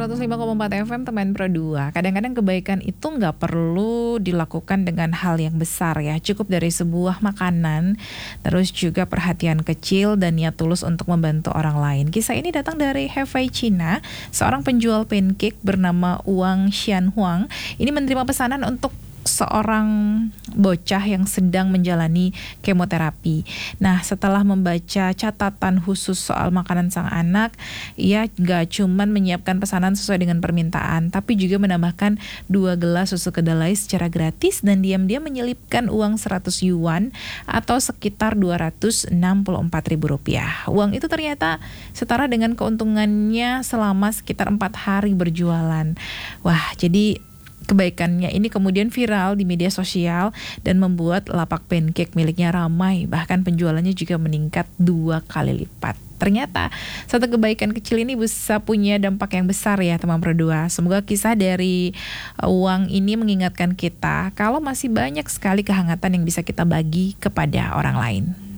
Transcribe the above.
105,4 FM teman Pro 2. Kadang-kadang kebaikan itu nggak perlu dilakukan dengan hal yang besar ya. Cukup dari sebuah makanan, terus juga perhatian kecil dan niat tulus untuk membantu orang lain. Kisah ini datang dari Hefei, Cina. Seorang penjual pancake bernama Wang Xianhuang ini menerima pesanan untuk seorang bocah yang sedang menjalani kemoterapi. Nah, setelah membaca catatan khusus soal makanan sang anak, ia gak cuman menyiapkan pesanan sesuai dengan permintaan, tapi juga menambahkan 2 gelas susu kedelai secara gratis dan diam-diam menyelipkan uang 100 yuan atau sekitar Rp264.000. Uang itu ternyata setara dengan keuntungannya selama sekitar 4 hari berjualan. Wah, jadi kebaikannya ini kemudian viral di media sosial dan membuat lapak pancake miliknya ramai, bahkan penjualannya juga meningkat 2 kali lipat. Ternyata satu kebaikan kecil ini bisa punya dampak yang besar ya teman Pro 2. Semoga kisah dari Uang ini mengingatkan kita kalau masih banyak sekali kehangatan yang bisa kita bagi kepada orang lain.